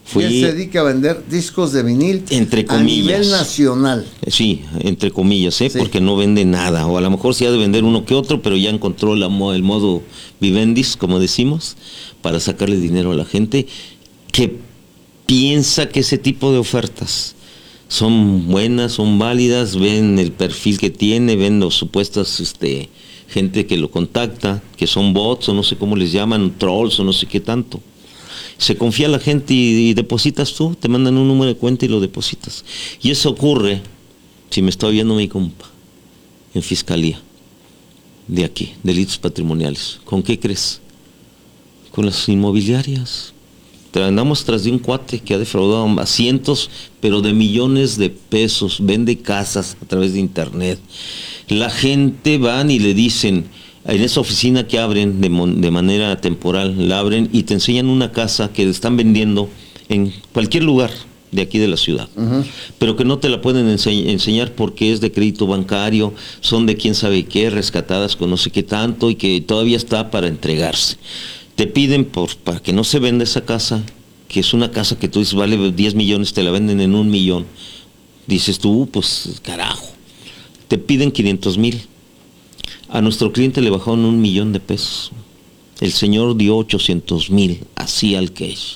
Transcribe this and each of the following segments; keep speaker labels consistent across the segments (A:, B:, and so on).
A: Y él se dedica a vender discos de vinil
B: entre comillas,
A: a nivel nacional.
B: Sí, entre comillas,
A: Sí.
B: porque no vende nada, o a lo mejor sí ha de vender uno que otro, pero ya encontró el modo vivendis, como decimos, para sacarle dinero a la gente que piensa que ese tipo de ofertas son buenas, son válidas, ven el perfil que tiene, ven los supuestas gente que lo contacta, que son bots o no sé cómo les llaman, trolls o no sé qué tanto. Se confía la gente y depositas tú, te mandan un número de cuenta y lo depositas. Y eso ocurre, si me está viendo mi compa, en fiscalía, de aquí, delitos patrimoniales. ¿Con qué crees? Con las inmobiliarias. Andamos tras de un cuate que ha defraudado a cientos, pero de millones de pesos, vende casas a través de internet. La gente van y le dicen, en esa oficina que abren de manera temporal, la abren y te enseñan una casa que están vendiendo en cualquier lugar de aquí de la ciudad, pero que no te la pueden enseñar porque es de crédito bancario, son de quién sabe qué, rescatadas con no sé qué tanto y que todavía está para entregarse. Te piden para que no se venda esa casa, que es una casa que tú dices vale 10 millones, te la venden en 1 millón. Dices tú, pues carajo. Te piden 500,000. A nuestro cliente le bajaron 1 millón de pesos. El señor dio 800,000, así al que es.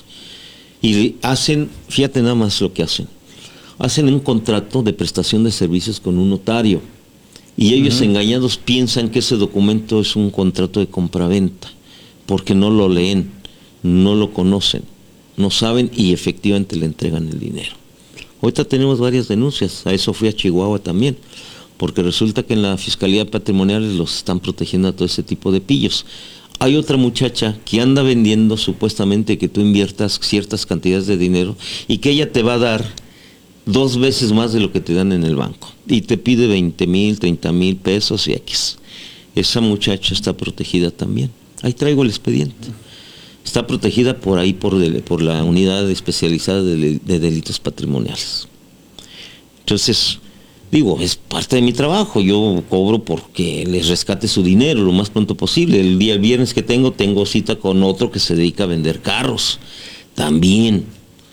B: Y hacen, fíjate nada más lo que hacen. Hacen un contrato de prestación de servicios con un notario. Y ellos engañados piensan que ese documento es un contrato de compraventa, porque no lo leen, no lo conocen, no saben y efectivamente le entregan el dinero. Ahorita tenemos varias denuncias, a eso fui a Chihuahua también, porque resulta que en la Fiscalía Patrimonial los están protegiendo a todo ese tipo de pillos. Hay otra muchacha que anda vendiendo supuestamente que tú inviertas ciertas cantidades de dinero y que ella te va a dar 2 veces más de lo que te dan en el banco. Y te pide 20,000, 30,000 pesos y X. Esa muchacha está protegida también. Ahí traigo el expediente. Está protegida por ahí, por la unidad especializada de delitos patrimoniales. Entonces, digo, es parte de mi trabajo. Yo cobro porque les rescate su dinero lo más pronto posible. El viernes que tengo cita con otro que se dedica a vender carros. También,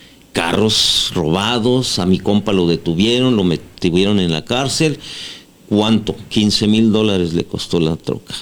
B: carros robados. A mi compa lo detuvieron, lo metieron en la cárcel. ¿Cuánto? $15,000 le costó la troca.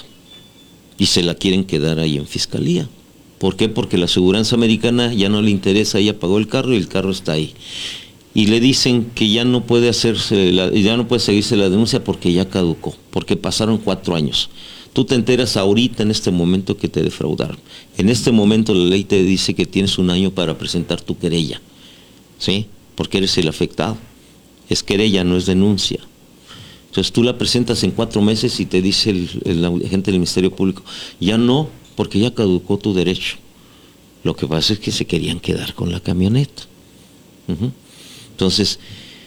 B: Y se la quieren quedar ahí en fiscalía. ¿Por qué? Porque la aseguranza americana ya no le interesa, ella pagó el carro y el carro está ahí. Y le dicen que ya no puede ya no puede seguirse la denuncia porque ya caducó, porque pasaron 4 años. Tú te enteras ahorita en este momento que te defraudaron. En este momento la ley te dice que tienes 1 año para presentar tu querella, ¿sí? Porque eres el afectado. Es querella, no es denuncia. Entonces tú la presentas en 4 meses y te dice el agente del Ministerio Público, ya no, porque ya caducó tu derecho. Lo que pasa es que se querían quedar con la camioneta. Entonces,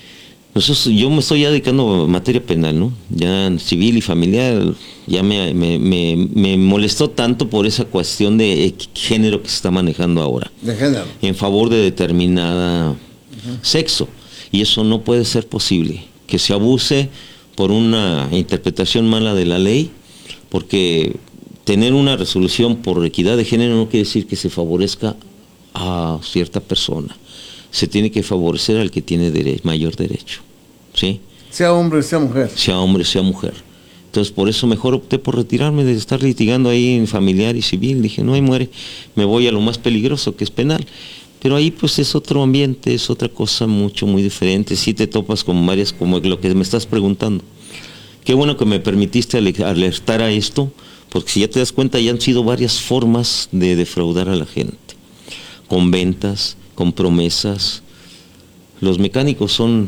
B: yo me estoy ya dedicando a materia penal, ¿no? Ya en civil y familiar, ya me molestó tanto por esa cuestión de género que se está manejando ahora.
A: De género.
B: En favor de determinada sexo. Y eso no puede ser posible. Que se abuse por una interpretación mala de la ley, porque tener una resolución por equidad de género no quiere decir que se favorezca a cierta persona. Se tiene que favorecer al que tiene mayor derecho, ¿sí?
A: Sea hombre, sea mujer.
B: Sea hombre, sea mujer. Entonces, por eso mejor opté por retirarme de estar litigando ahí en familiar y civil. Dije, no, ahí muere, me voy a lo más peligroso, que es penal. Pero ahí pues es otro ambiente, es otra cosa muy diferente. Sí te topas con varias, como lo que me estás preguntando. Qué bueno que me permitiste alertar a esto, porque si ya te das cuenta, ya han sido varias formas de defraudar a la gente. Con ventas, con promesas. Los mecánicos son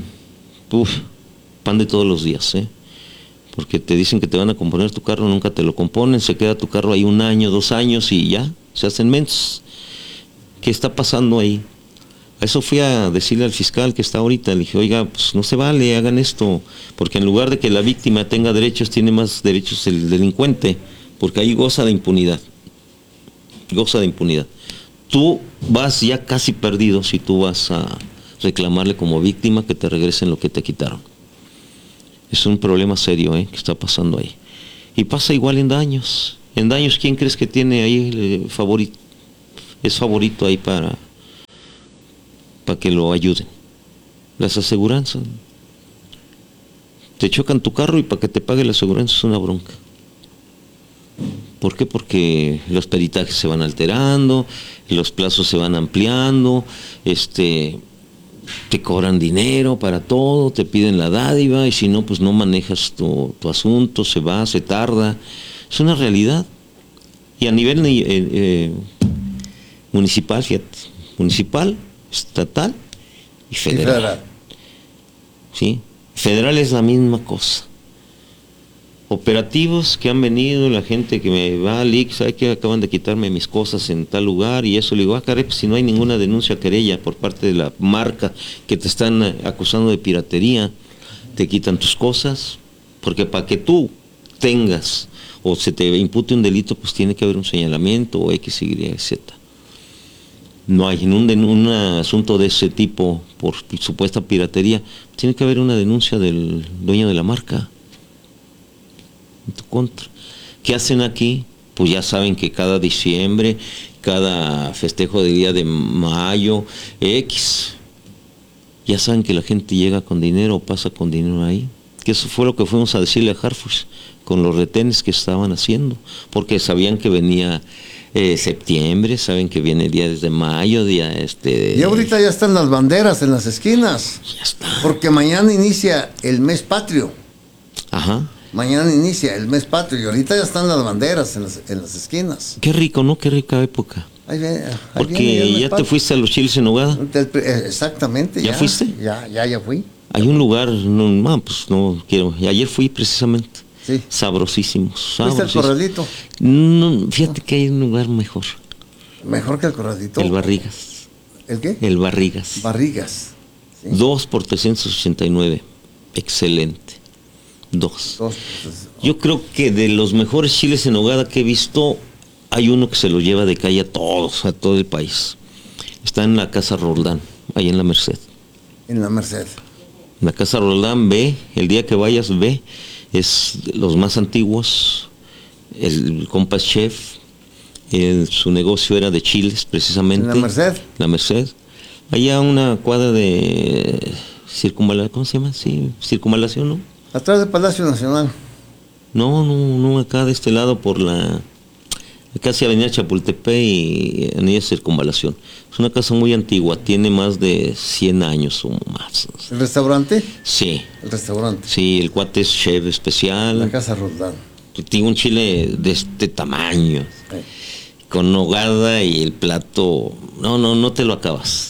B: pan de todos los días, porque te dicen que te van a componer tu carro, nunca te lo componen, se queda tu carro ahí 1 año, 2 años y ya, se hacen mensos. ¿Qué está pasando ahí? A eso fui a decirle al fiscal que está ahorita, le dije, oiga, pues no se vale, hagan esto, porque en lugar de que la víctima tenga derechos, tiene más derechos el delincuente, porque ahí goza de impunidad. Goza de impunidad. Tú vas ya casi perdido si tú vas a reclamarle como víctima que te regresen lo que te quitaron. Es un problema serio, que está pasando ahí. Y pasa igual en daños. En daños, ¿quién crees que tiene ahí favorito? Es favorito ahí para que lo ayuden. Las aseguranzas. Te chocan tu carro y para que te pague la aseguranza es una bronca. ¿Por qué? Porque los peritajes se van alterando, los plazos se van ampliando, te cobran dinero para todo, te piden la dádiva y si no, pues no manejas tu asunto, se tarda. Es una realidad. Y a nivel municipal, fíjate, municipal, estatal y federal. ¿Sí? Federal es la misma cosa. Operativos que han venido, la gente que me va al IX, ¿sabe que acaban de quitarme mis cosas en tal lugar? Y eso le digo, caray, pues si no hay ninguna denuncia querella por parte de la marca que te están acusando de piratería, te quitan tus cosas, porque para que tú tengas o se te impute un delito, pues tiene que haber un señalamiento o X, Y, Z. No hay en un asunto de ese tipo por supuesta piratería, tiene que haber una denuncia del dueño de la marca en tu contra. ¿Qué hacen aquí? Pues ya saben que cada diciembre, cada festejo de día de mayo, X, ya saben que la gente llega con dinero o pasa con dinero ahí. Que eso fue lo que fuimos a decirle a Harfush con los retenes que estaban haciendo, porque sabían que venía septiembre, saben que viene día desde mayo, y
A: ahorita ya están las banderas en las esquinas.
B: Ya está.
A: Porque mañana inicia el mes patrio.
B: Ajá.
A: Mañana inicia el mes patrio y ahorita ya están las banderas en las esquinas.
B: Qué rico, ¿no? Qué rica época.
A: Ahí
B: porque
A: viene
B: ya te fuiste a los chiles en nogada.
A: Exactamente.
B: ¿Ya fuiste?
A: Ya fui.
B: Hay un lugar, pues no quiero. Ayer fui precisamente.
A: Sí.
B: Sabrosísimos.
A: ¿Fuiste al Corralito?
B: No, fíjate que hay un lugar mejor.
A: ¿Mejor que el Corralito?
B: El Barrigas.
A: ¿El qué?
B: El Barrigas.
A: Barrigas.
B: ¿Sí? 2 por 389. Excelente. 2. Yo creo que de los mejores chiles en nogada que he visto, hay uno que se lo lleva de calle a todos, a todo el país. Está en la Casa Roldán, ahí en la Merced.
A: En la Merced.
B: En la Casa Roldán, ve, el día que vayas, ve. Es los más antiguos, el compa chef, su negocio era de chiles precisamente.
A: ¿En la Merced?
B: La Merced. Allá una cuadra de circunvalación, ¿cómo se llama? Sí, circunvalación, ¿no?
A: Atrás del Palacio Nacional.
B: No, acá de este lado por casi Avenida Chapultepec y Avenida Circunvalación. Es una casa muy antigua, tiene más de 100 años o más.
A: ¿El restaurante?
B: Sí.
A: El restaurante.
B: Sí, el cuate es chef especial.
A: La Casa Roldán.
B: Tiene un chile de este tamaño,
A: Sí.
B: con nogada y el plato, no te lo acabas.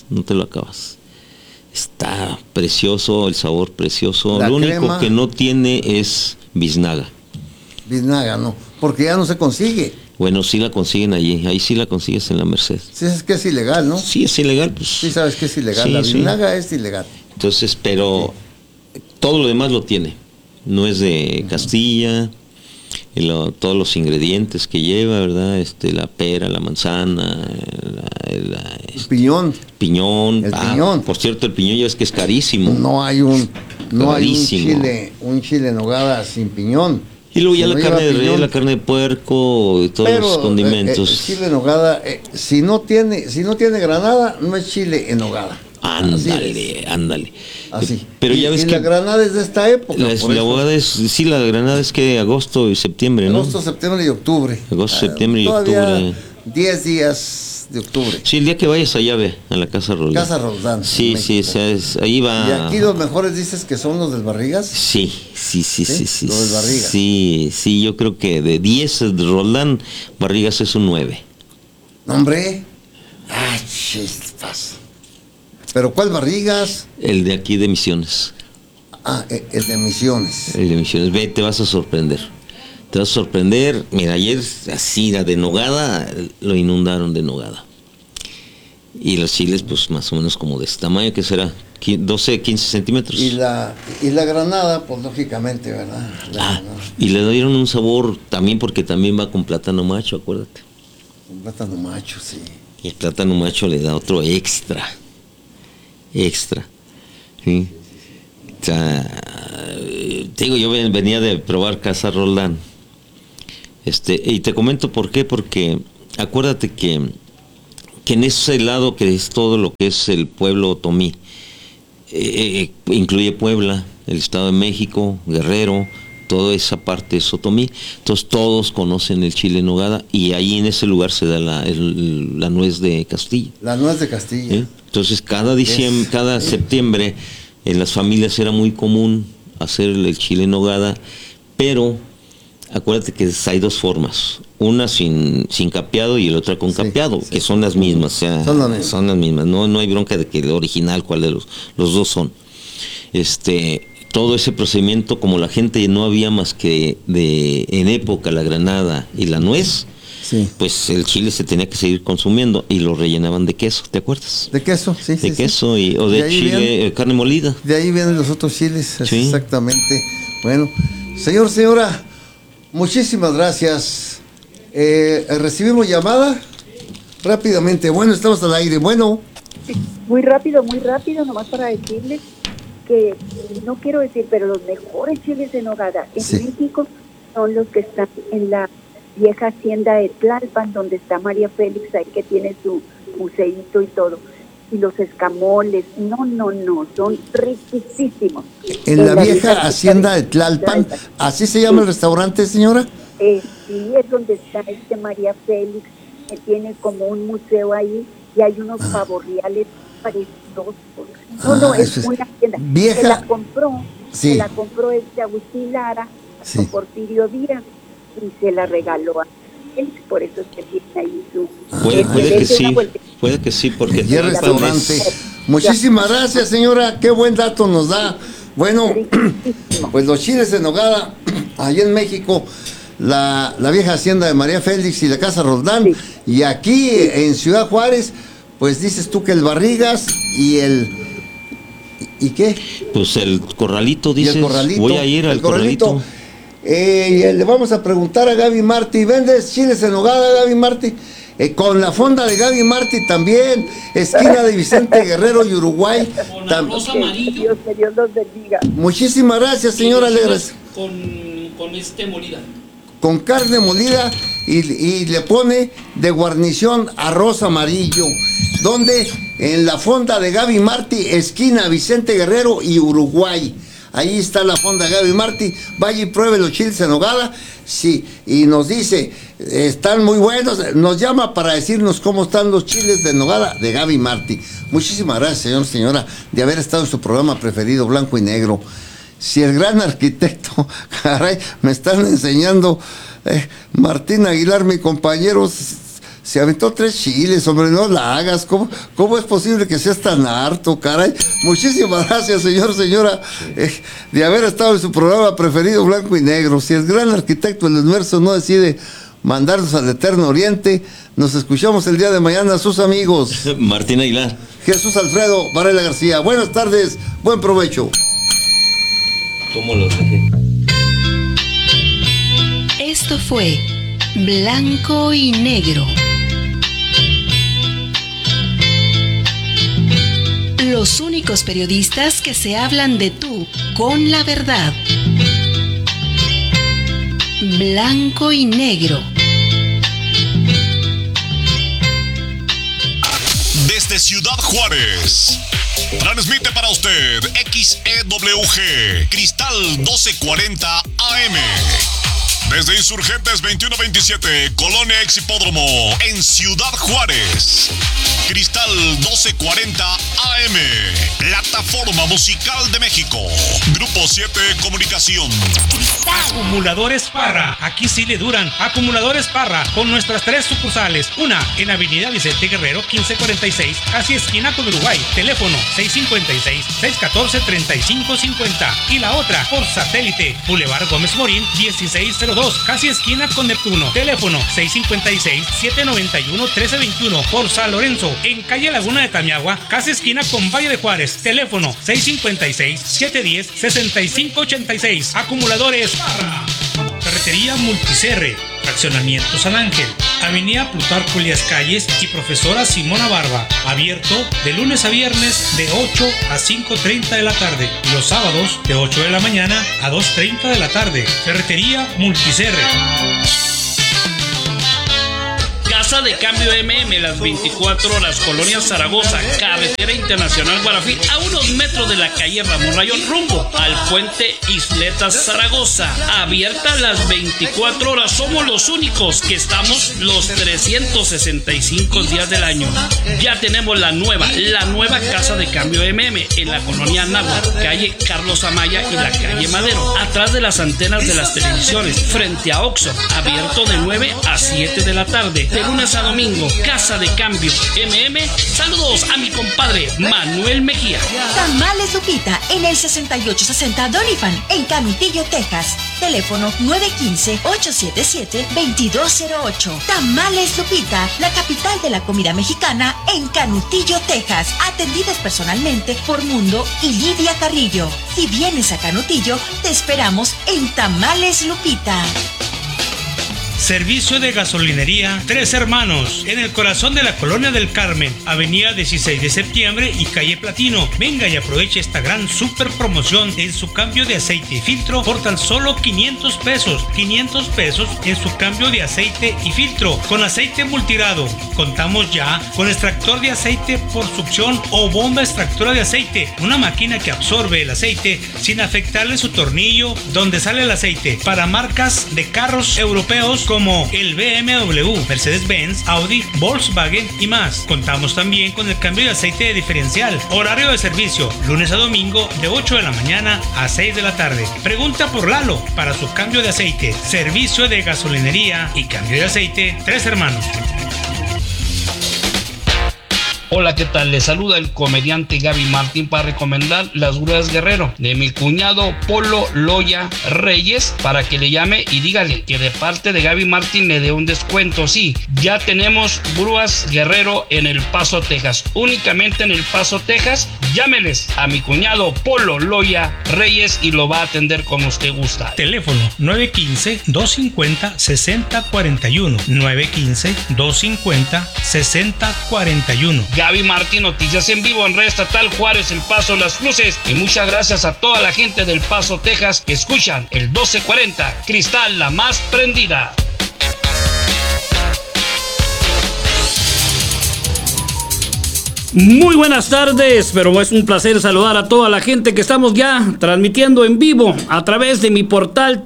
B: Está precioso, el sabor precioso.
A: La
B: Lo único
A: crema,
B: que no tiene es biznaga.
A: Biznaga, no, porque ya no se consigue.
B: Bueno, sí la consiguen allí, ahí sí la consigues en la Merced.
A: Sí, es que es ilegal, ¿no?
B: Sí, es ilegal, pues.
A: Sí, sabes que es ilegal.
B: Sí,
A: La
B: sí.
A: biznaga es ilegal.
B: Entonces, pero todo lo demás lo tiene. No es de Castilla, todos los ingredientes que lleva, ¿verdad? La pera, la manzana,
A: El piñón.
B: piñón.
A: Piñón.
B: Por cierto, el piñón ya es que es carísimo.
A: No hay un
B: Carísimo.
A: chile en nogada sin piñón.
B: Y luego ya
A: Si
B: la
A: no
B: carne de
A: lleva
B: res,
A: piñón.
B: la carne de puerco y todos los condimentos.
A: El chile en nogada, si no tiene granada, no es chile en nogada.
B: Ándale.
A: Así.
B: Pero ya ves
A: y
B: que
A: la granada es de esta época.
B: la granada es que agosto y septiembre, ¿no?
A: Agosto, septiembre y octubre.
B: Agosto, septiembre y
A: Todavía
B: octubre.
A: 10 días de octubre.
B: Sí, el día que vayas allá, ve, a la Casa Roldán.
A: Casa Roldán.
B: Sí,
A: México.
B: o sea, ahí va.
A: Y aquí los mejores dices que son los del Barrigas.
B: Sí.
A: Lo del Barrigas.
B: Sí, yo creo que de 10 de Roldán, Barrigas es un 9.
A: Hombre. Ay, chispas. ¿Pero cuál Barrigas?
B: El de aquí de Misiones.
A: El de Misiones.
B: El de Misiones. Ve, te vas a sorprender. Te vas a sorprender. Mira, ayer así, la de nogada, lo inundaron de nogada. Y los chiles, pues más o menos como de este tamaño, que será 12, 15 centímetros.
A: Y la granada, pues lógicamente, ¿verdad?
B: Y le dieron un sabor también, porque también va con plátano macho, acuérdate.
A: Un plátano macho, sí.
B: Y el plátano macho le da otro extra. ¿Sí? O sea, te digo, yo venía de probar Casa Roldán. Y te comento por qué, porque acuérdate que que en ese lado que es todo lo que es el pueblo otomí, incluye Puebla, el Estado de México, Guerrero, toda esa parte es otomí. Entonces todos conocen el chile en nogada y ahí en ese lugar se da la nuez de Castilla.
A: La nuez de Castilla.
B: Entonces cada septiembre en las familias era muy común hacer el chile en nogada, pero acuérdate que hay dos formas, una sin capeado y la otra con capeado, que son las mismas, o sea, son las mismas, no hay bronca de que el original, cuál de los dos son. Todo ese procedimiento, como la gente no había más que en época la granada y la nuez, pues el chile se tenía que seguir consumiendo y lo rellenaban de queso, ¿te acuerdas?
A: De queso, sí.
B: De queso o de chile, carne molida.
A: De ahí vienen los otros chiles,
B: sí.
A: Exactamente. Bueno, señora, muchísimas gracias. ¿Recibimos llamada? Rápidamente. Bueno, estamos al aire. Bueno.
C: Muy rápido, nomás para decirles que, no quiero decir, pero los mejores chiles de nogada en México son los que están en la vieja hacienda de Tlalpan, donde está María Félix, ahí que tiene su museíto y todo. Y los escamoles, no, son riquísimos.
A: En la vieja hacienda de Tlalpan, ¿así se llama el restaurante, señora?
C: Sí, es donde está María Félix, que tiene como un museo ahí, y hay unos pavorreales preciosos. No, es una hacienda.
A: Vieja.
C: Se la compró Agustín Lara, con Porfirio Díaz, y se la regaló a él, por eso es que tiene ahí su...
B: Puede que sí, porque...
A: Y el restaurante. Muchísimas gracias, señora, qué buen dato nos da. Bueno, pues los chiles de nogada, allá en México, la vieja hacienda de María Félix y la Casa Roldán, y aquí en Ciudad Juárez, pues dices tú que el Barrigas y el... ¿Y qué?
B: Pues el Corralito, dices.
A: Y el Corralito,
B: voy a ir al Corralito.
A: Le vamos a preguntar a Gaby Martí, ¿vendes chiles en nogada, Gaby Martí? Con la fonda de Gaby Martí también, esquina de Vicente Guerrero y Uruguay.
D: Con arroz amarillo.
C: Que Dios los bendiga.
A: Muchísimas gracias, señora Alegres.
D: Con molida.
A: Con carne molida y le pone de guarnición arroz amarillo. ¿Dónde? En la fonda de Gaby Martí, esquina Vicente Guerrero y Uruguay. Ahí está la fonda Gaby Martí. Vaya y pruebe los chiles en nogada. Sí, y nos dice, están muy buenos. Nos llama para decirnos cómo están los chiles de nogada de Gaby Martí. Muchísimas gracias, señora, de haber estado en su programa preferido, Blanco y Negro. Si el gran arquitecto, caray, me están enseñando, Martín Aguilar, mi compañero, se aventó 3 chiles, hombre, no la hagas. ¿Cómo es posible que seas tan harto, caray? Muchísimas gracias, señora, de haber estado en su programa preferido, Blanco y Negro. Si el gran arquitecto del universo no decide mandarnos al Eterno Oriente, nos escuchamos el día de mañana, sus amigos.
B: Martín Aguilar.
A: Jesús Alfredo Varela García. Buenas tardes, buen provecho.
B: ¿Cómo los dejé?
E: Esto fue Blanco y Negro. Los únicos periodistas que se hablan de tú con la verdad. Blanco y Negro.
F: Desde Ciudad Juárez, transmite para usted XEWG Cristal 1240 AM. Desde Insurgentes 2127, Colonia Ex Hipódromo, en Ciudad Juárez. Cristal 1240 AM, Plataforma Musical de México. Grupo 7 Comunicación.
G: Acumuladores Parra, aquí sí le duran. Acumuladores Parra, con nuestras 3 sucursales. Una en Avenida Vicente Guerrero 1546, casi esquina con Uruguay. Teléfono 656-614-3550. Y la otra por satélite, Boulevard Gómez Morín 1602, casi esquina con Neptuno. Teléfono 656-791-1321. Por San Lorenzo, en calle Laguna de Tamiagua, casi esquina con Valle de Juárez. Teléfono 656-710-6586. Acumuladores Parra. Ferretería Multicerre. Fraccionamiento San Ángel. Avenida Plutarco Elías Calles y Profesora Simona Barba. Abierto de lunes a viernes de 8 a 5:30 de la tarde. Y los sábados de 8 de la mañana a 2:30 de la tarde. Ferretería Multicerre.
D: Casa de Cambio MM, las 24 horas, Colonia Zaragoza, Carretera Internacional Guarafí, a unos metros de la calle Ramón Rayón, rumbo al puente Isletas Zaragoza. Abierta las 24 horas, somos los únicos que estamos los 365 días del año. Ya tenemos la nueva Casa de Cambio MM en la Colonia Anáhuac, calle Carlos Amaya y la calle Madero, atrás de las antenas de las televisiones, frente a Oxxo, abierto de 9 a 7 de la tarde, de lunes a domingo. Casa de Cambio MM. Saludos a mi compadre Manuel Mejía.
H: Tamales Lupita en el 6860 Doniphan en Canutillo, Texas. Teléfono 915-877-2208. Tamales Lupita, la capital de la comida mexicana en Canutillo, Texas. Atendidas personalmente por Mundo y Lidia Carrillo. Si vienes a Canutillo, te esperamos en Tamales Lupita.
G: Servicio de gasolinería Tres Hermanos, en el corazón de la Colonia del Carmen, avenida 16 de septiembre y calle Platino. Venga y aproveche esta gran super promoción en su cambio de aceite y filtro por tan solo 500 pesos. 500 pesos en su cambio de aceite y filtro con aceite multirado. Contamos ya con extractor de aceite por succión o bomba extractora de aceite, una máquina que absorbe el aceite sin afectarle su tornillo donde sale el aceite, para marcas de carros europeos como el BMW, Mercedes-Benz, Audi, Volkswagen y más. Contamos también con el cambio de aceite de diferencial. Horario de servicio, lunes a domingo de 8 de la mañana a 6 de la tarde. Pregunta por Lalo para su cambio de aceite. Servicio de gasolinería y cambio de aceite Tres Hermanos.
I: Hola, ¿qué tal? Les saluda el comediante Gaby Martín para recomendar las grúas Guerrero de mi cuñado Polo Loya Reyes, para que le llame y dígale que de parte de Gaby Martín le dé un descuento. Sí, ya tenemos grúas Guerrero en El Paso, Texas, únicamente en El Paso, Texas. Llámeles a mi cuñado Polo Loya Reyes y lo va a atender como usted gusta.
G: Teléfono 915-250-6041. 915-250-6041.
I: Gaby Martín, noticias en vivo en Red Estatal Juárez, El Paso, Las Cruces. Y muchas gracias a toda la gente del Paso, Texas, que escuchan el 1240, Cristal, la más prendida.
J: Muy buenas tardes, pero es un placer saludar a toda la gente que estamos ya transmitiendo en vivo a través de mi portal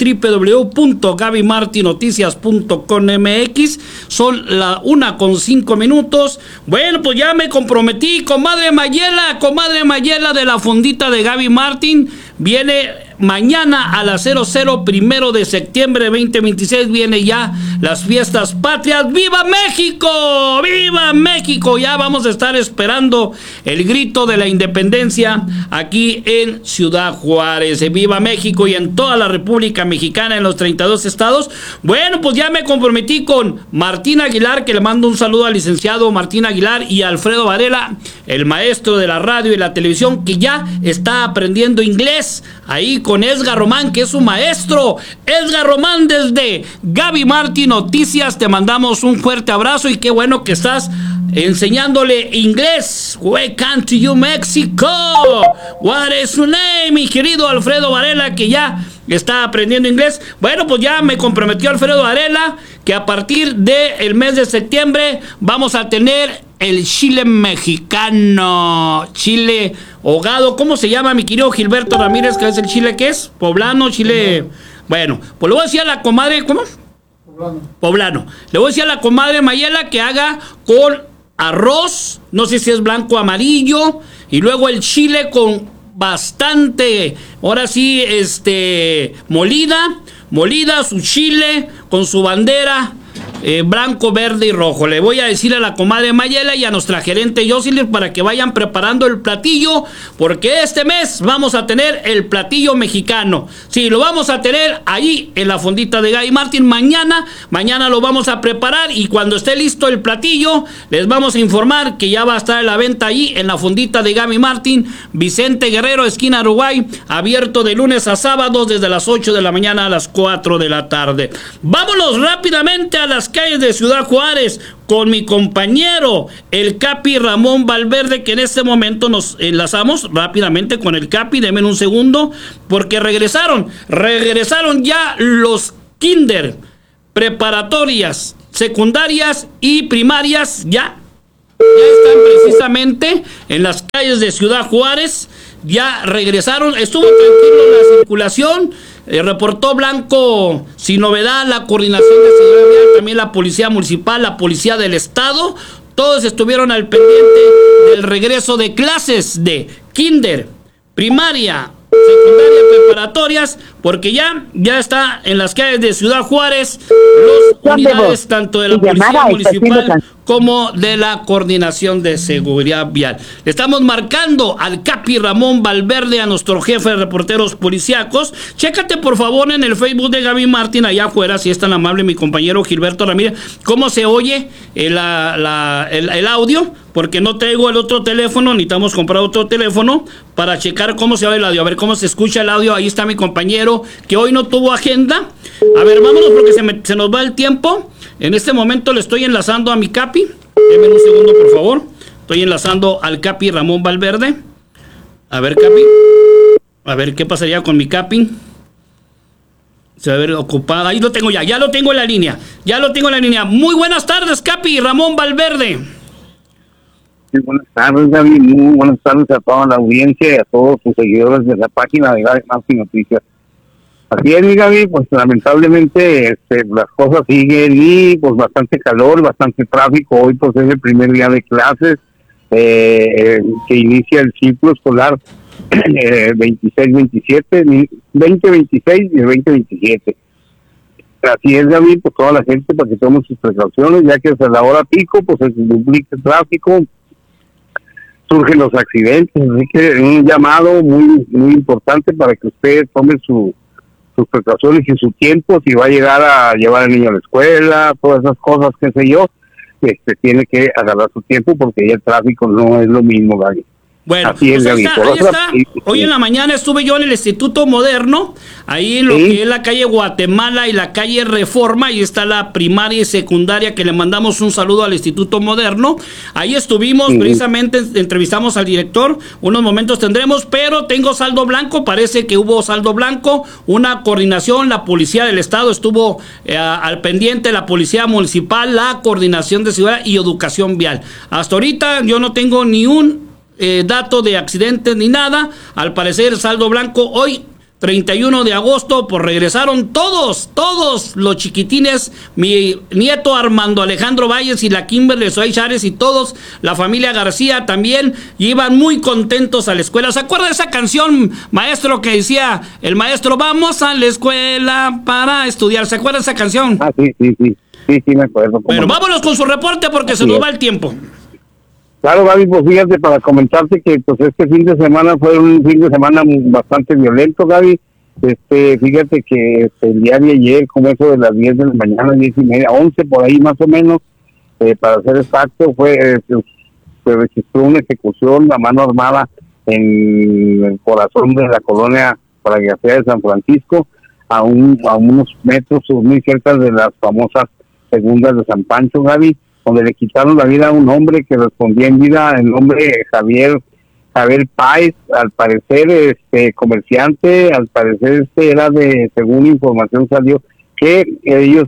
J: www.gabymartinoticias.com.mx. Son la 1:05. Bueno, pues ya me comprometí, comadre Mayela de la fondita de Gaby Martín. Viene mañana a las 00, 1 de septiembre de 2026, viene ya las fiestas patrias. ¡Viva México! ¡Viva México! Ya vamos a estar esperando el grito de la independencia aquí en Ciudad Juárez. ¡Viva México! Y en toda la República Mexicana, en los 32 estados. Bueno, pues ya me comprometí con Martín Aguilar, que le mando un saludo al licenciado Martín Aguilar, y Alfredo Varela, el maestro de la radio y la televisión, que ya está aprendiendo inglés ahí con Edgar Román, que es su maestro. Edgar Román, desde Gaby Martín Noticias, te mandamos un fuerte abrazo y qué bueno que estás enseñándole inglés. Welcome to you, Mexico. What is your name, mi querido Alfredo Varela, que ya está aprendiendo inglés? Bueno, pues ya me comprometió Alfredo Varela que a partir del mes de septiembre vamos a tener el chile mexicano, chile ahogado. ¿Cómo se llama, mi querido Gilberto Ramírez? ¿Qué es el chile? ¿Qué es? Poblano, chile. Bueno, pues le voy a decir a la comadre, ¿cómo? Poblano. Le voy a decir a la comadre Mayela que haga con arroz, no sé si es blanco o amarillo, y luego el chile con bastante, ahora sí, molida, su chile con su bandera blanco, verde y rojo. Le voy a decir a la comadre Mayela y a nuestra gerente Jocelyn para que vayan preparando el platillo, porque este mes vamos a tener el platillo mexicano. Sí, lo vamos a tener ahí en la fondita de Gaby Martín. Mañana lo vamos a preparar, y cuando esté listo el platillo les vamos a informar que ya va a estar a la venta ahí en la fondita de Gaby Martín, Vicente Guerrero, esquina Uruguay, abierto de lunes a sábados desde las 8 de la mañana a las 4 de la tarde. Vámonos rápidamente a las calles de Ciudad Juárez con mi compañero el Capi Ramón Valverde, que en este momento nos enlazamos rápidamente con el Capi. Denme un segundo, porque regresaron ya los kinder, preparatorias, secundarias y primarias ya están precisamente en las calles de Ciudad Juárez. Ya regresaron, estuvo tranquilo la circulación, reportó blanco sin novedad la coordinación de seguridad vial, también la policía municipal, la policía del estado, todos estuvieron al pendiente del regreso de clases de kinder, primaria, secundaria, preparatorias, porque ya está en las calles de Ciudad Juárez los unidades tanto de la policía municipal como de la coordinación de seguridad vial. Le estamos marcando al Capi Ramón Valverde, a nuestro jefe de reporteros policíacos. Chécate por favor en el Facebook de Gaby Martín allá afuera, si es tan amable mi compañero Gilberto Ramírez, cómo se oye el audio, porque no traigo el otro teléfono, necesitamos comprar otro teléfono para checar cómo se oye el audio, a ver cómo se escucha el audio. Ahí está mi compañero que hoy no tuvo agenda. A ver, vámonos porque se nos va el tiempo. En este momento le estoy enlazando a mi Capi. Deme un segundo, por favor. Estoy enlazando al Capi Ramón Valverde. A ver, Capi. A ver qué pasaría con mi Capi. Se va a ver ocupado. Ahí lo tengo ya lo tengo en la línea. Muy buenas tardes, Capi Ramón Valverde.
K: Sí, buenas tardes, Gaby. Muy buenas tardes a toda la audiencia y a todos sus seguidores de la página de Gaby Martín Noticias. Así es, mi Gaby, pues lamentablemente las cosas siguen y pues bastante calor, bastante tráfico. Hoy pues es el primer día de clases que inicia el ciclo escolar 26-27, 20-26 y el 20-27. Así es, Gaby, pues toda la gente para que tome sus precauciones, ya que hasta la hora pico pues se duplica el tráfico, surgen los accidentes, así que un llamado muy importante para que usted tome sus precauciones y su tiempo, si va a llegar a llevar al niño a la escuela, todas esas cosas, qué sé yo, tiene que agarrar su tiempo porque ya el tráfico no es lo mismo, Gaby.
J: Bueno,
K: así es,
J: ahí está. Hoy en la mañana estuve yo en el Instituto Moderno, ahí en lo que es la calle Guatemala y la calle Reforma, ahí está la primaria y secundaria, que le mandamos un saludo al Instituto Moderno. Ahí estuvimos, precisamente entrevistamos al director, unos momentos tendremos, pero tengo saldo blanco, parece que hubo saldo blanco, una coordinación, la policía del estado estuvo al pendiente, la policía municipal, la coordinación de seguridad y educación vial. Hasta ahorita yo no tengo ni un dato de accidentes ni nada. Al parecer saldo blanco. Hoy 31 de agosto pues regresaron todos los chiquitines, mi nieto Armando Alejandro Valles y la Kimberly Soy Chárez y todos, la familia García también, iban muy contentos a la escuela. ¿Se acuerda de esa canción, maestro, que decía el maestro, vamos a la escuela para estudiar? ¿Se acuerda de esa canción?
K: Sí, me acuerdo.
J: Bueno, vámonos con su reporte porque se nos va el tiempo.
K: Claro, Gaby, pues fíjate, para comentarte que pues este fin de semana fue un fin de semana bastante violento, Gaby. Fíjate que el día de ayer, como eso de las 10 de la mañana, 10:30, 11 por ahí más o menos, para ser exacto, se registró una ejecución a mano armada en el corazón de la colonia García de San Francisco, a unos metros muy cerca de las famosas segundas de San Pancho, Gaby, donde le quitaron la vida a un hombre que respondía en vida, el nombre Javier Páez, al parecer comerciante, al parecer era según información salió, que él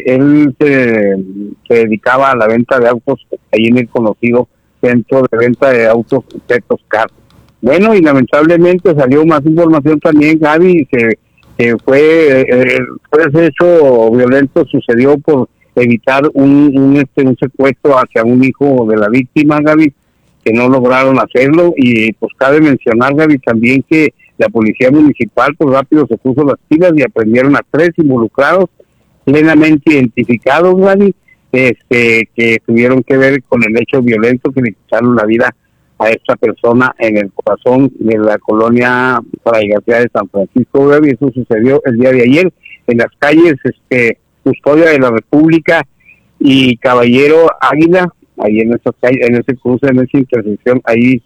K: se dedicaba a la venta de autos ahí en el conocido centro de venta de autos Petoscar. Bueno, y lamentablemente salió más información también, Gaby, que fue ese hecho violento sucedió por evitar un secuestro hacia un hijo de la víctima, Gaby, que no lograron hacerlo. Y pues cabe mencionar, Gaby, también que la policía municipal pues rápido se puso las pilas y aprendieron a 3 involucrados plenamente identificados, Gaby, que tuvieron que ver con el hecho violento que le quitaron la vida a esta persona en el corazón de la colonia Fray García de San Francisco, Gaby. Eso sucedió el día de ayer en las calles Custodia de la República y Caballero Águila, ahí en esa calle, en ese cruce, en esa intersección, ahí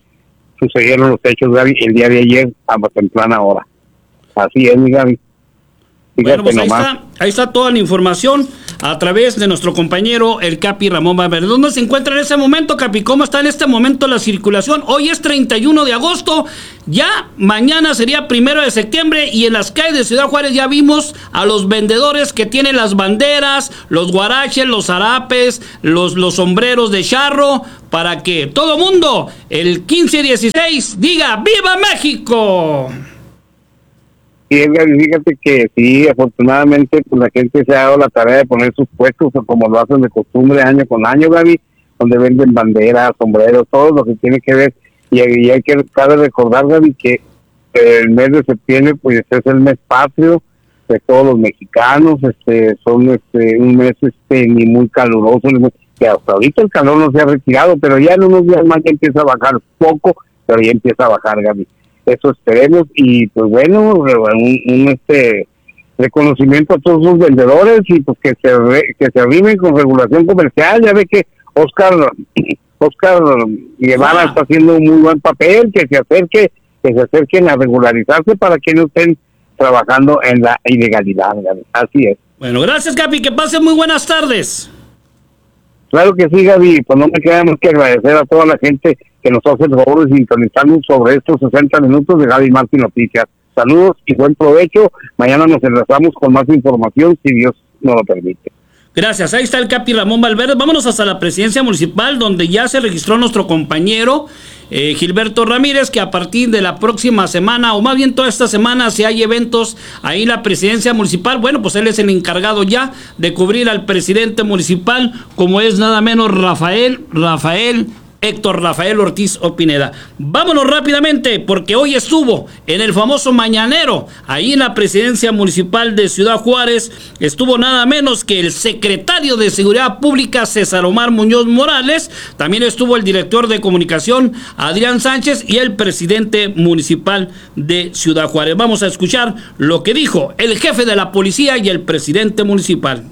K: sucedieron los hechos, Gaby, el día de ayer a temprana hora. Así es, mi Gaby.
J: Bueno, pues ahí está toda la información a través de nuestro compañero el Capi Ramón Valverde. ¿Dónde se encuentra en ese momento, Capi? ¿Cómo está en este momento la circulación? Hoy es 31 de agosto, ya mañana sería 1 de septiembre y en las calles de Ciudad Juárez ya vimos a los vendedores que tienen las banderas, los guaraches, los zarapes, los sombreros de charro, para que todo mundo el 15 y 16 diga ¡Viva México!
K: Sí, fíjate que sí, afortunadamente pues la gente se ha dado la tarea de poner sus puestos como lo hacen de costumbre año con año, Gaby, donde venden banderas, sombreros, todo lo que tiene que ver. Y hay que cabe recordar, Gaby, que el mes de septiembre pues es el mes patrio de todos los mexicanos, son un mes ni muy caluroso, que hasta ahorita el calor no se ha retirado, pero ya en unos días más ya empieza a bajar poco, pero ya empieza a bajar, Gaby. Eso esperemos, y pues bueno, un reconocimiento a todos los vendedores y pues que se arrimen con regulación comercial. Ya ve que Oscar Guevara está haciendo un muy buen papel, que se acerquen a regularizarse para que no estén trabajando en la ilegalidad. Así es.
J: Bueno, gracias, Capi, que pasen muy buenas tardes.
K: Claro que sí, Gaby, pues no me queda más que agradecer a toda la gente que nos hace el favor de sintonizarnos sobre estos 60 minutos de Gaby Martín Noticias. Saludos y buen provecho. Mañana nos enlazamos con más información, si Dios nos lo permite.
J: Gracias, ahí está el Capi Ramón Valverde. Vámonos hasta la presidencia municipal, donde ya se registró nuestro compañero Gilberto Ramírez, que a partir de la próxima semana, o más bien toda esta semana, si hay eventos ahí en la presidencia municipal, bueno, pues él es el encargado ya de cubrir al presidente municipal, como es nada menos Héctor Rafael Ortiz Opineda. Vámonos rápidamente, porque hoy estuvo en el famoso mañanero, ahí en la presidencia municipal de Ciudad Juárez, estuvo nada menos que el secretario de Seguridad Pública, César Omar Muñoz Morales, también estuvo el director de comunicación, Adrián Sánchez, y el presidente municipal de Ciudad Juárez. Vamos a escuchar lo que dijo el jefe de la policía y el presidente municipal.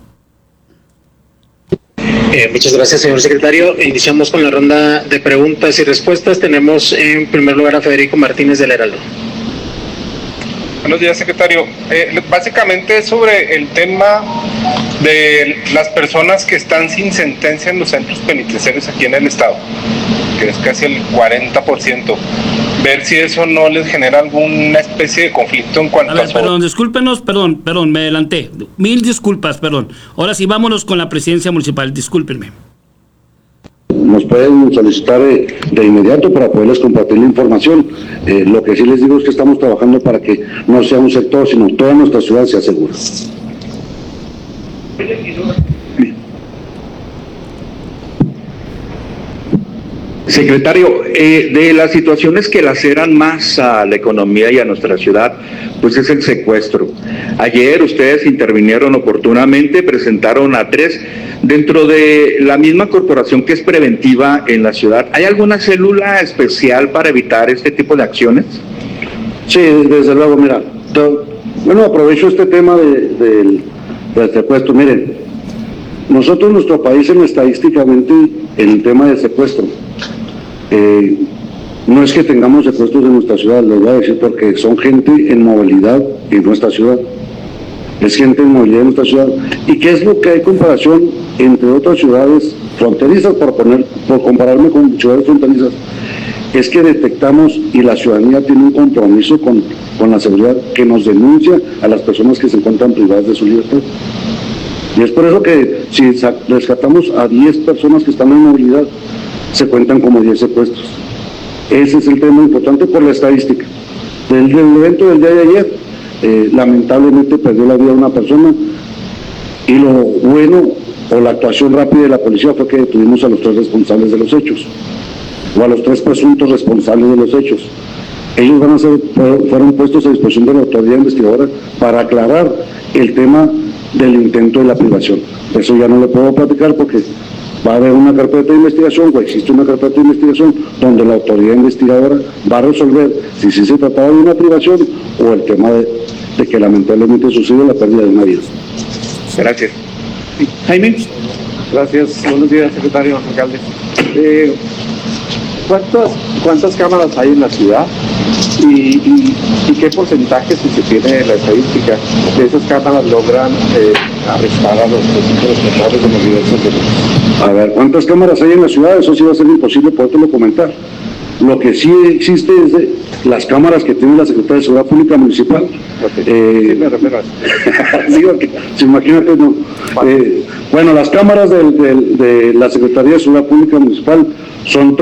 L: Muchas gracias, señor secretario. Iniciamos con la ronda de preguntas y respuestas. Tenemos en primer lugar a Federico Martínez del Heraldo.
M: Buenos días, secretario. Básicamente sobre el tema de las personas que están sin sentencia en los centros penitenciarios aquí en el estado, que es casi el 40%. Ver si eso no les genera alguna especie de conflicto en cuanto a...
J: Perdón, discúlpenos, perdón, me adelanté. Mil disculpas, perdón. Ahora sí, vámonos con la presidencia municipal, discúlpenme.
N: Nos pueden solicitar de inmediato para poderles compartir la información. Lo que sí les digo es que estamos trabajando para que no sea un sector, sino toda nuestra ciudad sea segura.
O: Secretario, de las situaciones que laceran más a la economía y a nuestra ciudad, pues es el secuestro. Ayer ustedes intervinieron oportunamente, presentaron a 3 dentro de la misma corporación que es preventiva en la ciudad. ¿Hay alguna célula especial para evitar este tipo de acciones?
N: Sí, desde luego, mira. Bueno, aprovecho este tema del secuestro. Miren, nosotros, nuestro país, estadísticamente, en el tema del secuestro, no es que tengamos secuestros en nuestra ciudad, les voy a decir, porque son gente en movilidad en nuestra ciudad. Es gente en movilidad en nuestra ciudad. ¿Y qué es lo que hay comparación entre otras ciudades fronterizas, por compararme con ciudades fronterizas? Es que detectamos, y la ciudadanía tiene un compromiso con la seguridad, que nos denuncia a las personas que se encuentran privadas de su libertad. Y es por eso que si rescatamos a 10 personas que están en movilidad, se cuentan como 10 secuestros. Ese es el tema importante por la estadística. Del evento del día de ayer, lamentablemente perdió la vida una persona, y lo bueno o la actuación rápida de la policía fue que detuvimos a los 3 responsables de los hechos, o a los 3 presuntos responsables de los hechos. Ellos fueron puestos a disposición de la autoridad investigadora para aclarar el tema del intento de la privación. Eso ya no lo puedo platicar porque va a haber una carpeta de investigación, o existe una carpeta de investigación donde la autoridad investigadora va a resolver si se trataba de una privación o el tema de que lamentablemente sucedió la pérdida de una vida.
O: Gracias. Jaime.
P: Gracias. Buenos días, secretario, alcalde. ¿Cuántas cámaras hay en la ciudad? ¿Y qué porcentaje, si se tiene la estadística, de esas cámaras logran arrestar a los responsables de los diversos delitos?
N: A ver, ¿cuántas cámaras hay en la ciudad? Eso sí va a ser imposible podértelo comentar. Lo que sí existe es de las cámaras que tiene la Secretaría de Seguridad Pública Municipal.
P: Sí, me refiero a eso.
N: Digo que, si imagínate, no. Bueno, las cámaras de la Secretaría de Seguridad Pública Municipal son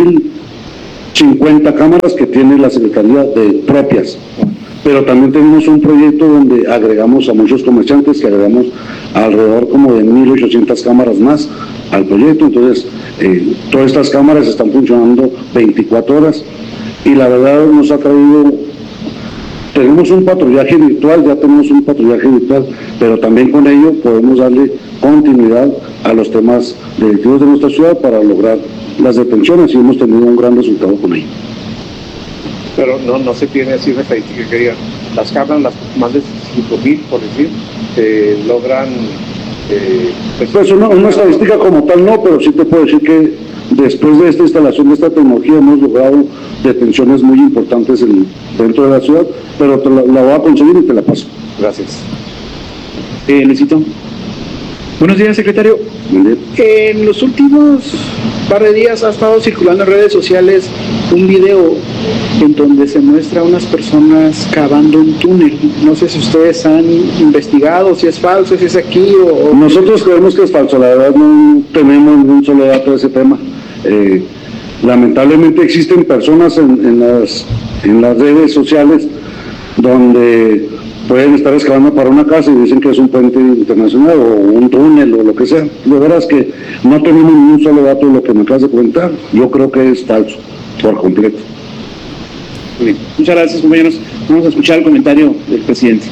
N: 3.050 cámaras que tiene la Secretaría de propias. Pero también tenemos un proyecto donde agregamos a muchos comerciantes, que agregamos alrededor como de 1.800 cámaras más al proyecto. Entonces, todas estas cámaras están funcionando 24 horas y la verdad nos ha traído, tenemos un patrullaje virtual, pero también con ello podemos darle continuidad a los temas delictivos de nuestra ciudad para lograr las detenciones y hemos tenido un gran resultado con ello.
P: Pero no se tiene así una estadística que diga, las cámaras, las más de 5.000, por decir, logran...
N: pues una estadística como tal no, pero sí te puedo decir que después de esta instalación de esta tecnología hemos logrado detenciones muy importantes dentro de la ciudad, pero la voy a conseguir y te la paso.
P: Gracias. Luisito. Buenos días, secretario. En los últimos par de días ha estado circulando en redes sociales un video en donde se muestra a unas personas cavando un túnel. No sé si ustedes han investigado si es falso, si es aquí o...
N: Nosotros creemos que es falso, la verdad no tenemos ningún solo dato de ese tema. Lamentablemente existen personas en las redes sociales donde pueden estar excavando para una casa y dicen que es un puente internacional o un túnel o lo que sea. De veras que no tenemos ningún solo dato de lo que me acabas de comentar. Yo creo que es falso, por completo.
P: Muy bien. Muchas gracias, compañeros. Vamos a escuchar el comentario del presidente.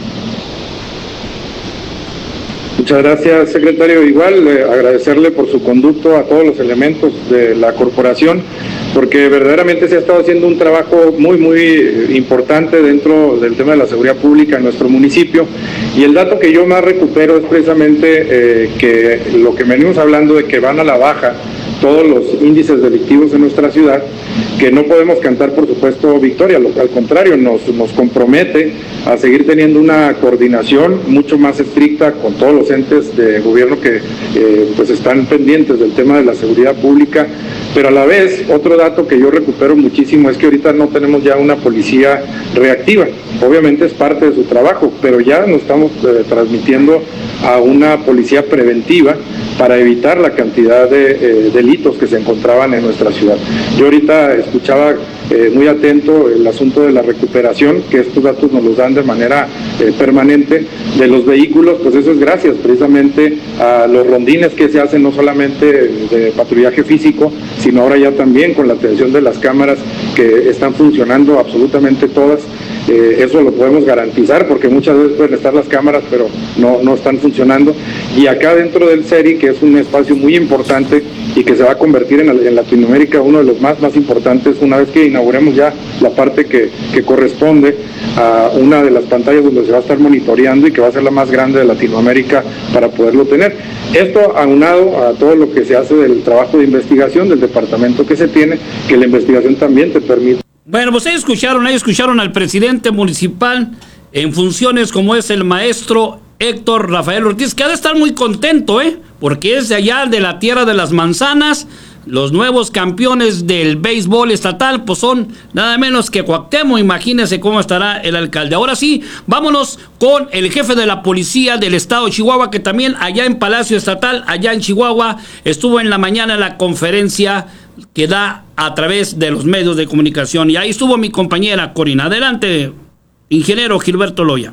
M: Muchas gracias, secretario. Igual agradecerle por su conducto a todos los elementos de la corporación, porque verdaderamente se ha estado haciendo un trabajo muy importante dentro del tema de la seguridad pública en nuestro municipio, y el dato que yo más recupero es precisamente que lo que venimos hablando de que van a la baja todos los índices delictivos en nuestra ciudad, que no podemos cantar por supuesto victoria, al contrario, nos compromete a seguir teniendo una coordinación mucho más estricta con todos los entes de gobierno que pues están pendientes del tema de la seguridad pública. Pero a la vez, otro dato que yo recupero muchísimo es que ahorita no tenemos ya una policía reactiva. Obviamente es parte de su trabajo, pero ya nos estamos transmitiendo a una policía preventiva para evitar la cantidad de delitos que se encontraban en nuestra ciudad. Yo ahorita escuchaba muy atento el asunto de la recuperación, que estos datos nos los dan de manera permanente, de los vehículos. Pues eso es gracias precisamente a los rondines que se hacen, no solamente de patrullaje físico, sino ahora ya también con la atención de las cámaras que están funcionando absolutamente todas. Eso lo podemos garantizar porque muchas veces pueden estar las cámaras pero no están funcionando, y acá dentro del CERI, que es un espacio muy importante y que se va a convertir en Latinoamérica uno de los más importantes una vez que inauguremos ya la parte que corresponde a una de las pantallas donde se va a estar monitoreando y que va a ser la más grande de Latinoamérica para poderlo tener. Esto aunado a todo lo que se hace del trabajo de investigación del departamento que se tiene, que la investigación también te permite.
J: Bueno, pues ahí escucharon al presidente municipal en funciones, como es el maestro Héctor Rafael Ortiz, que ha de estar muy contento, porque es de allá de la tierra de las manzanas. Los nuevos campeones del béisbol estatal pues son nada menos que Cuauhtémoc. Imagínense cómo estará el alcalde. Ahora sí, vámonos con el jefe de la policía del estado de Chihuahua, que también allá en Palacio Estatal, allá en Chihuahua, estuvo en la mañana en la conferencia que da a través de los medios de comunicación, y ahí estuvo mi compañera Corina. Adelante, ingeniero Gilberto Loya.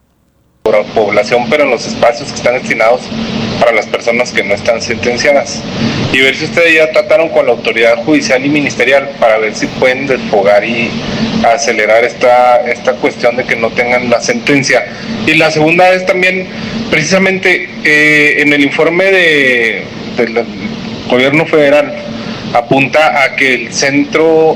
M: Población, pero en los espacios que están destinados para las personas que no están sentenciadas, y ver si ustedes ya trataron con la autoridad judicial y ministerial para ver si pueden desfogar y acelerar esta cuestión de que no tengan la sentencia. Y la segunda es también precisamente en el informe del gobierno federal apunta a que el Centro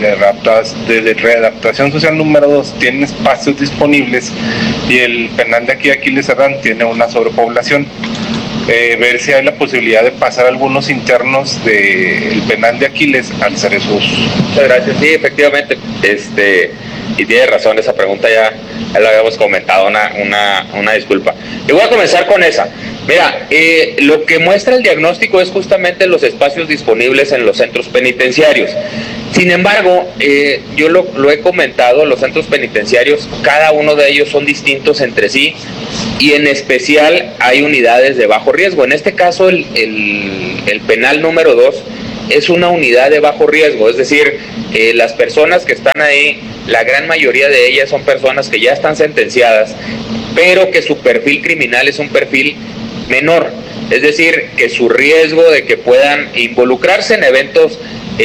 M: de Readaptación Social número 2 tiene espacios disponibles y el penal de aquí Aquiles Cerdán tiene una sobrepoblación. ver si hay la posibilidad de pasar algunos internos del penal de Aquiles al Cerezos.
Q: Muchas gracias. Sí, efectivamente, y tiene razón, esa pregunta ya lo habíamos comentado, una disculpa. Y voy a comenzar con esa. Mira, lo que muestra el diagnóstico es justamente los espacios disponibles en los centros penitenciarios. Sin embargo, yo lo he comentado, los centros penitenciarios, cada uno de ellos son distintos entre sí, y en especial hay unidades de bajo riesgo. En este caso, el penal número 2 es una unidad de bajo riesgo, es decir, las personas que están ahí, la gran mayoría de ellas son personas que ya están sentenciadas, pero que su perfil criminal es un perfil menor, es decir, que su riesgo de que puedan involucrarse en eventos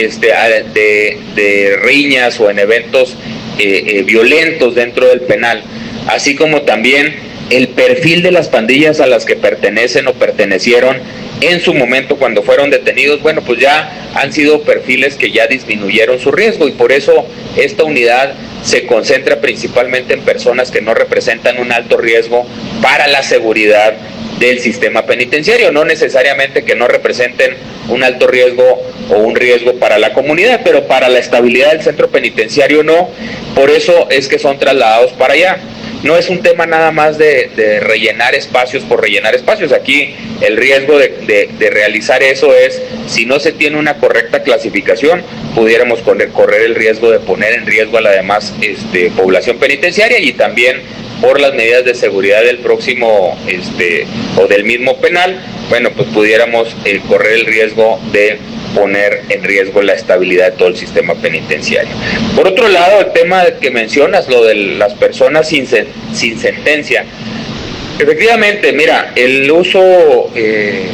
Q: de riñas o en eventos violentos dentro del penal, así como también el perfil de las pandillas a las que pertenecen o pertenecieron en su momento cuando fueron detenidos, bueno, pues ya han sido perfiles que ya disminuyeron su riesgo, y por eso esta unidad se concentra principalmente en personas que no representan un alto riesgo para la seguridad del sistema penitenciario, no necesariamente que no representen un alto riesgo o un riesgo para la comunidad, pero para la estabilidad del centro penitenciario no, por eso es que son trasladados para allá. No es un tema nada más de rellenar espacios por rellenar espacios. Aquí el riesgo de realizar eso es, si no se tiene una correcta clasificación, pudiéramos correr el riesgo de poner en riesgo a la demás población penitenciaria, y también por las medidas de seguridad del próximo o del mismo penal, bueno, pues pudiéramos correr el riesgo de poner en riesgo la estabilidad de todo el sistema penitenciario. Por otro lado, el tema que mencionas, lo de las personas sin sentencia, efectivamente, mira, el uso de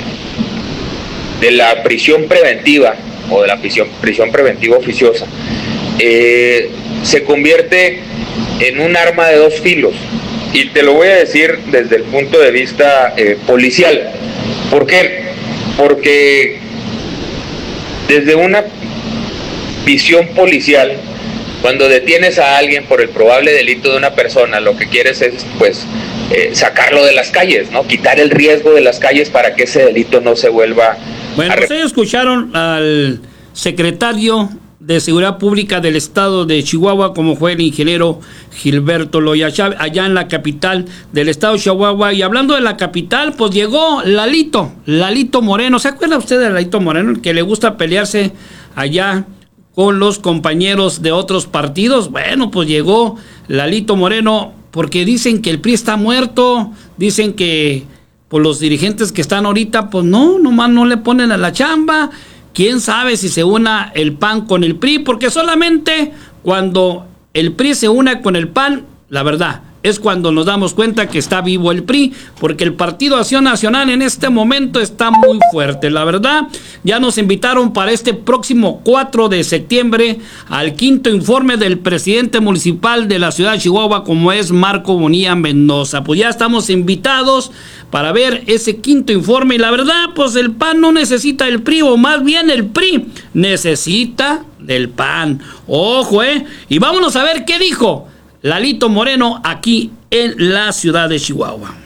Q: la prisión preventiva o de la prisión preventiva oficiosa se convierte en un arma de dos filos, y te lo voy a decir desde el punto de vista policial. ¿Por qué? Porque desde una visión policial, cuando detienes a alguien por el probable delito de una persona, lo que quieres es, pues, sacarlo de las calles, ¿no? Quitar el riesgo de las calles para que ese delito no se vuelva.
J: Bueno, pues ellos escucharon al secretario de Seguridad Pública del Estado de Chihuahua, como fue el ingeniero Gilberto Loya Chávez, allá en la capital del Estado de Chihuahua. Y hablando de la capital, pues llegó Lalito Moreno. ¿Se acuerda usted de Lalito Moreno? El que le gusta pelearse allá con los compañeros de otros partidos. Bueno, pues llegó Lalito Moreno, porque dicen que el PRI está muerto, dicen que pues los dirigentes que están ahorita, pues nomás no le ponen a la chamba. ¿Quién sabe si se una el PAN con el PRI? Porque solamente cuando el PRI se una con el PAN, la verdad, es cuando nos damos cuenta que está vivo el PRI, porque el Partido Acción Nacional en este momento está muy fuerte. La verdad, ya nos invitaron para este próximo 4 de septiembre al quinto informe del presidente municipal de la ciudad de Chihuahua, como es Marco Bonilla Mendoza. Pues ya estamos invitados para ver ese quinto informe, y la verdad, pues el PAN no necesita el PRI, o más bien el PRI necesita del PAN. Ojo, y vámonos a ver qué dijo Lalito Moreno aquí en la ciudad de Chihuahua.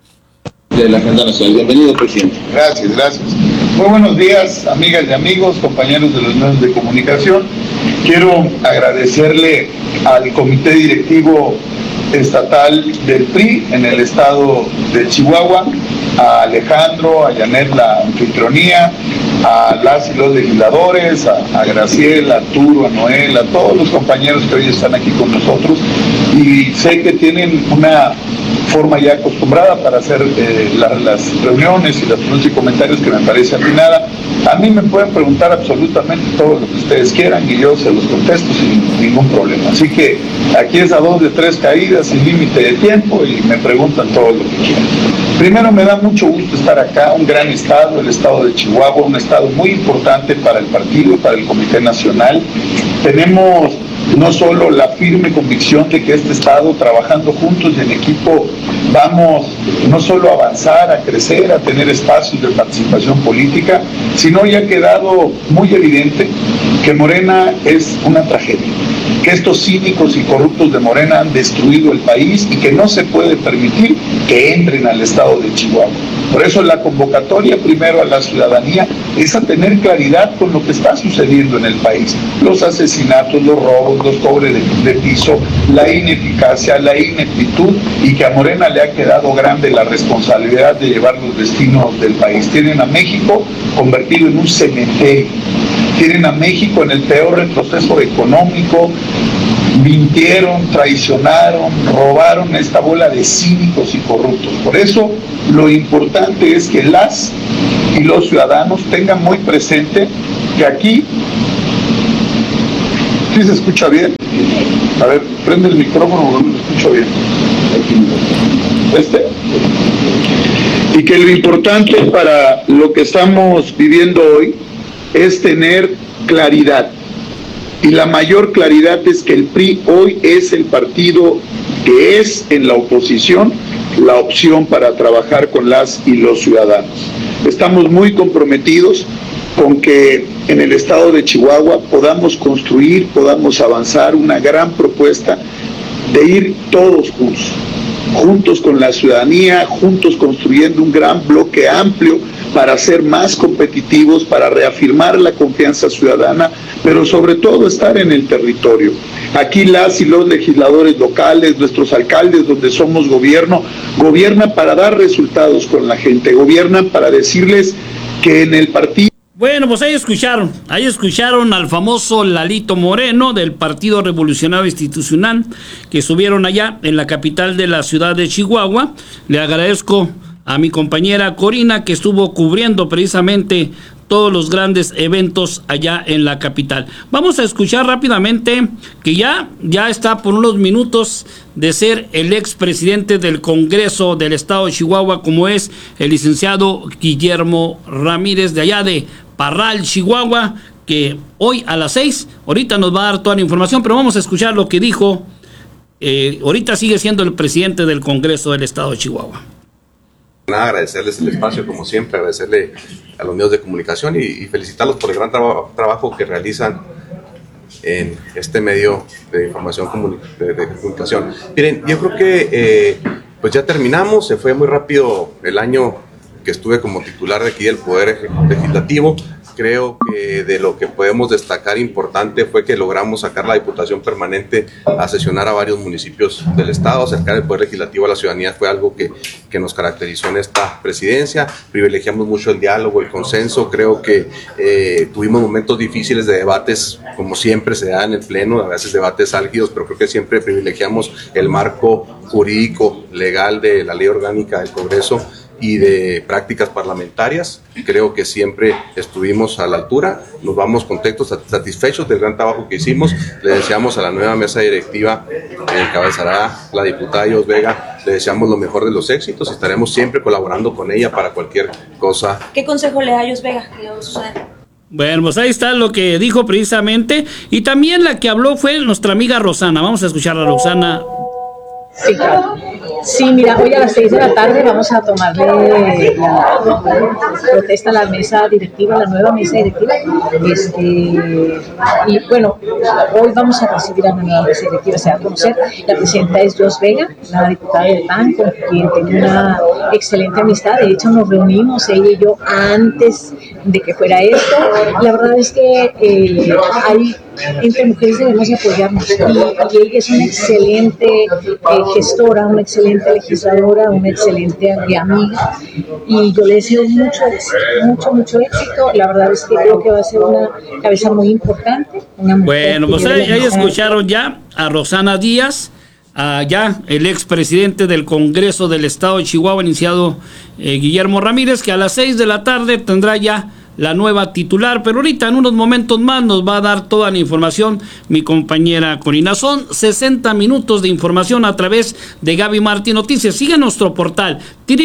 R: De la Agenda Nacional. Bienvenido, presidente.
S: Gracias. Muy buenos días, amigas y amigos, compañeros de los medios de comunicación. Quiero agradecerle al comité directivo estatal del PRI en el estado de Chihuahua, a Alejandro, a Janet la anfitrionía, a las y los legisladores, a Graciela, a Arturo, a Noel, a todos los compañeros que hoy están aquí con nosotros, y sé que tienen una forma ya acostumbrada para hacer las reuniones y las preguntas y comentarios que me parece afinada. A mí me pueden preguntar absolutamente todo lo que ustedes quieran y yo se los contesto sin ningún problema. Así que aquí es a 2 de 3 caídas, sin límite de tiempo, y me preguntan todo lo que quieran. Primero, me da mucho gusto estar acá, un gran estado, el estado de Chihuahua, un estado muy importante para el partido, para el Comité Nacional. Tenemos no solo la firme convicción de que este estado, trabajando juntos y en equipo, vamos no solo a avanzar, a crecer, a tener espacios de participación política, sino ya ha quedado muy evidente que Morena es una tragedia, que estos cínicos y corruptos de Morena han destruido el país y que no se puede permitir que entren al estado de Chihuahua. Por eso la convocatoria primero a la ciudadanía es a tener claridad con lo que está sucediendo en el país. Los asesinatos, los robos, los cobres de piso, la ineficacia, la ineptitud, y que a Morena le ha quedado grande la responsabilidad de llevar los destinos del país. Tienen a México convertido en un cementerio. Tienen a México en el peor retroceso económico. Mintieron, traicionaron, robaron a esta bola de cínicos y corruptos. Por eso lo importante es que las y los ciudadanos tengan muy presente que aquí, ¿sí se escucha bien? A ver, prende el micrófono porque no me escucho bien. Y que lo importante para lo que estamos viviendo hoy es tener claridad. Y la mayor claridad es que el PRI hoy es el partido que es en la oposición la opción para trabajar con las y los ciudadanos. Estamos muy comprometidos con que en el estado de Chihuahua podamos construir, podamos avanzar una gran propuesta de ir todos juntos con la ciudadanía, juntos construyendo un gran bloque amplio para ser más competitivos, para reafirmar la confianza ciudadana, pero sobre todo estar en el territorio. Aquí las y los legisladores locales, nuestros alcaldes, donde somos gobierno, gobiernan para dar resultados con la gente, gobiernan para decirles que en el partido...
J: Bueno, pues ahí escucharon al famoso Lalito Moreno del Partido Revolucionario Institucional, que estuvieron allá en la capital de la ciudad de Chihuahua. Le agradezco a mi compañera Corina, que estuvo cubriendo precisamente todos los grandes eventos allá en la capital. Vamos a escuchar rápidamente que ya está por unos minutos de ser el expresidente del Congreso del Estado de Chihuahua, como es el licenciado Guillermo Ramírez, de allá de Parral, Chihuahua, que hoy a las 6, ahorita nos va a dar toda la información, pero vamos a escuchar lo que dijo. Ahorita sigue siendo el presidente del Congreso del Estado de Chihuahua.
T: Agradecerles el espacio, como siempre, agradecerle a los medios de comunicación y felicitarlos por el gran trabajo que realizan en este medio de información de comunicación. Miren, yo creo que pues ya terminamos, se fue muy rápido el año que estuve como titular de aquí del Poder Legislativo. Creo que de lo que podemos destacar importante fue que logramos sacar la Diputación Permanente a sesionar a varios municipios del Estado. Acercar el Poder Legislativo a la ciudadanía fue algo que nos caracterizó en esta presidencia. Privilegiamos mucho el diálogo, el consenso. Creo que tuvimos momentos difíciles de debates, como siempre se da en el Pleno, a veces debates álgidos, pero creo que siempre privilegiamos el marco jurídico, legal de la Ley Orgánica del Congreso y de prácticas parlamentarias. Creo que siempre estuvimos a la altura, nos vamos contentos, satisfechos del gran trabajo que hicimos. Le deseamos a la nueva mesa directiva que encabezará la diputada Yos Vega, le deseamos lo mejor de los éxitos, estaremos siempre colaborando con ella para cualquier cosa.
U: ¿Qué consejo le da Yos Vega?
J: Bueno, pues ahí está lo que dijo precisamente, y también la que habló fue nuestra amiga Rosana. Vamos a escuchar a Rosana.
V: Sí, claro. Sí, mira, hoy a las 6 de la tarde vamos a tomarle la protesta a la mesa directiva, la nueva mesa directiva. Y bueno, hoy vamos a recibir a la nueva mesa directiva, se va a conocer. La presidenta es Yos Vega, la diputada del PAN, con quien tengo una excelente amistad. De hecho, nos reunimos ella y yo antes de que fuera esto. La verdad es que entre mujeres debemos apoyarnos, y ella es una excelente gestora, una excelente legisladora, una excelente amiga, y yo le deseo mucho éxito. La verdad es que creo que va a ser una cabeza muy importante, una mujer.
J: Bueno, pues ahí escucharon ya a Rosana Díaz, ya el expresidente del Congreso del Estado de Chihuahua, iniciado Guillermo Ramírez, que a las 6 de la tarde tendrá ya la nueva titular, pero ahorita en unos momentos más nos va a dar toda la información mi compañera Corina. Son 60 minutos de información a través de Gaby Martín Noticias. Sigue nuestro portal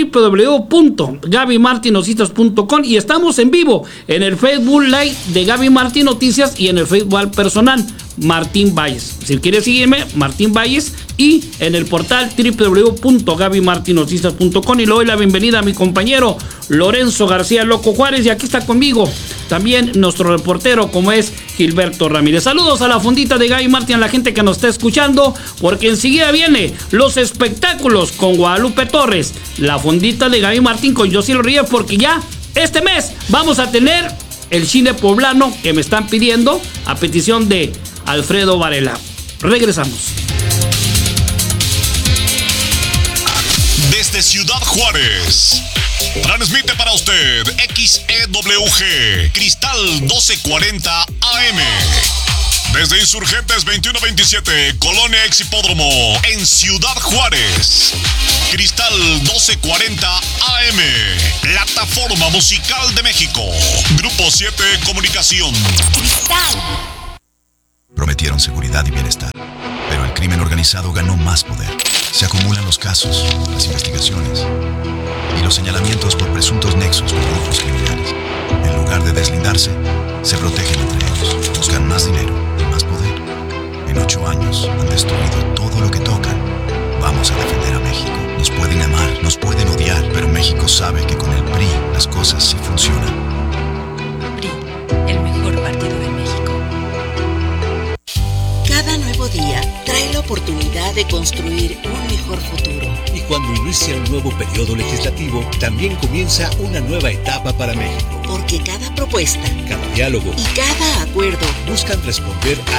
J: www.gabymartinoticias.com y estamos en vivo en el Facebook Live de Gaby Martín Noticias y en el Facebook personal Martín Valles. Si quieres seguirme, Martín Valles, y en el portal www.gabymartinoticias.com. Y le doy la bienvenida a mi compañero Lorenzo García Loco Juárez, y aquí está conmigo también nuestro reportero, como es Gilberto Ramírez. Saludos a la fundita de Gaby Martín, a la gente que nos está escuchando, porque enseguida viene los espectáculos con Guadalupe Torres, la fundita de Gaby Martín con Josilo Ríos, porque ya este mes vamos a tener el cine poblano que me están pidiendo a petición de Alfredo Varela. Regresamos.
F: Desde Ciudad Juárez, transmite para usted XEWG Cristal 1240 AM. Desde Insurgentes 2127, Colonia Exhipódromo, en Ciudad Juárez. Cristal 1240 AM, plataforma musical de México. Grupo 7 Comunicación.
C: Prometieron seguridad y bienestar, pero el crimen organizado ganó más poder. Se acumulan los casos, las investigaciones y los señalamientos por presuntos nexos con grupos criminales. En lugar de deslindarse, se protegen entre ellos, buscan más dinero y más poder. En 8 años han destruido todo lo que tocan. Vamos a defender a México. Nos pueden amar, nos pueden odiar, pero México sabe que con el PRI las cosas sí funcionan.
E: PRI, el mejor partido de México.
U: Cada nuevo día trae la oportunidad de construir un mejor futuro.
W: Y cuando inicia un nuevo periodo legislativo, también comienza una nueva etapa para México.
U: Porque cada propuesta,
W: cada diálogo
U: y cada acuerdo
W: buscan responder a